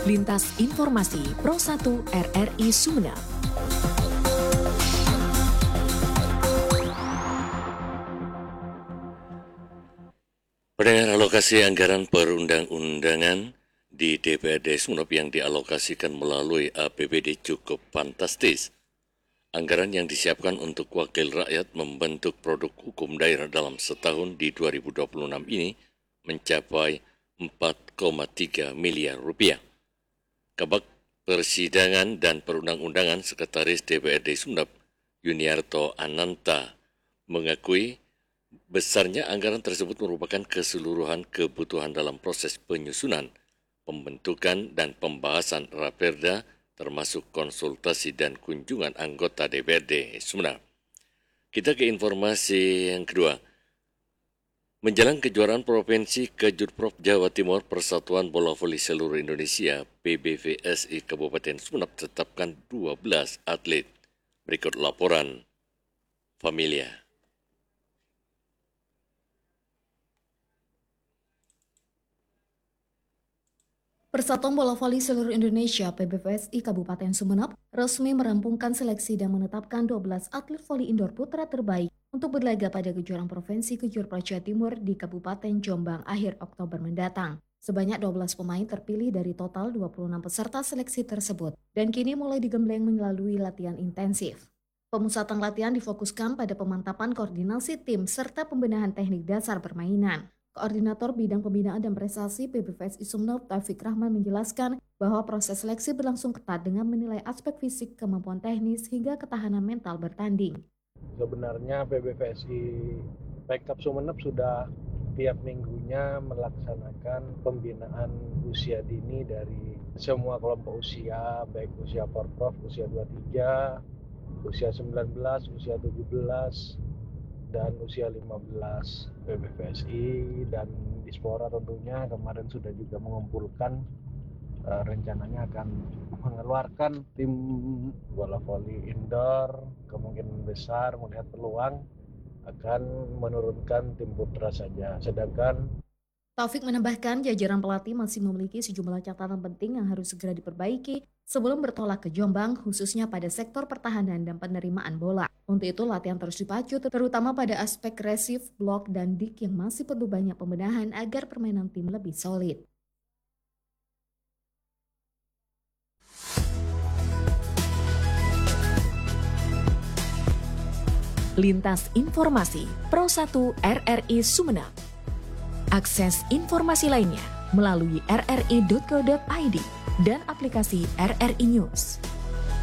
Lintas Informasi Pro 1 RRI Sumeneb. Pendengar, alokasi anggaran perundang-undangan di DPRD Sumeneb yang dialokasikan melalui APBD cukup fantastis. Anggaran yang disiapkan untuk wakil rakyat membentuk produk hukum daerah dalam setahun di 2026 ini mencapai 4,3 miliar rupiah. Kabag Persidangan dan Perundang-undangan Sekretaris DPRD Sumeneb, Yuniarto Ananta, mengakui besarnya anggaran tersebut merupakan keseluruhan kebutuhan dalam proses penyusunan, pembentukan dan pembahasan Raperda termasuk konsultasi dan kunjungan anggota DPRD Sumeneb. Kita ke informasi yang kedua. Menjelang kejuaraan Provinsi Kejurprov Jawa Timur, Persatuan Bola Voli Seluruh Indonesia PBVSI Kabupaten Sumeneb tetapkan 12 atlet. Berikut laporan Familia. Persatuan Bola Voli Seluruh Indonesia PBVSI Kabupaten Sumeneb resmi merampungkan seleksi dan menetapkan 12 atlet voli indoor putra terbaik untuk berlaga pada kejuaraan Provinsi Kejurprov Jawa Timur di Kabupaten Jombang akhir Oktober mendatang. Sebanyak 12 pemain terpilih dari total 26 peserta seleksi tersebut dan kini mulai digembleng melalui latihan intensif. Pemusatan latihan difokuskan pada pemantapan koordinasi tim serta pembenahan teknik dasar permainan. Koordinator Bidang Pembinaan dan Prestasi PBVSI Sumeneb, Taufik Rahman, menjelaskan bahwa proses seleksi berlangsung ketat dengan menilai aspek fisik, kemampuan teknis, hingga ketahanan mental bertanding. Sebenarnya PBVSI Pekap Sumeneb sudah tiap minggunya melaksanakan pembinaan usia dini dari semua kelompok usia, baik usia Porprov, usia 23, usia 19, usia 17, dan usia 15. PBVSI dan Dispora tentunya kemarin sudah juga mengumpulkan rencananya akan mengeluarkan tim bola voli indoor, kemungkinan besar melihat peluang akan menurunkan tim putra saja. Sedangkan Taufik menambahkan jajaran pelatih masih memiliki sejumlah catatan penting yang harus segera diperbaiki sebelum bertolak ke Jombang, khususnya pada sektor pertahanan dan penerimaan bola. Untuk itu latihan terus dipacu terutama pada aspek resif, blok, dan dik yang masih perlu banyak pembenahan agar permainan tim lebih solid. Lintas Informasi Pro 1 RRI Sumeneb. Akses informasi lainnya melalui rri.co.id dan aplikasi RRI News.